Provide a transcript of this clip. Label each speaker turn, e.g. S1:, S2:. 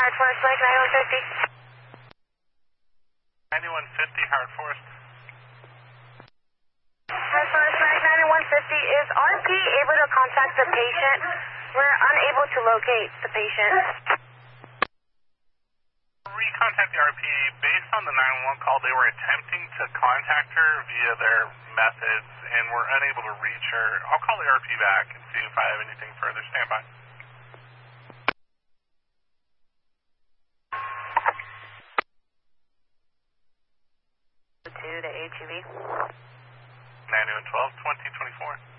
S1: Hard Forest Lake 9150.
S2: 9150, Howard Forest.
S1: Hard Forest Lake 9150. Is RP able to contact the patient? We're unable to locate the patient.
S2: Recontact the RP. Based on the 911 call, they were attempting to contact her via their methods and were unable to reach her. I'll call the RP back and see if I have anything further. Stand by.
S1: To the HUV.
S2: 9112, 2024.